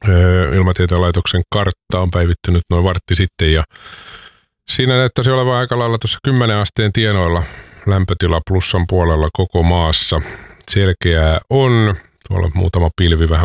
Ilmatieteen laitoksen kartta on päivittynyt noin vartti sitten ja siinä näyttäisi olevan aika lailla tuossa 10 asteen tienoilla lämpötila plussan puolella koko maassa. Selkeää on. Tuolla muutama pilvi vähän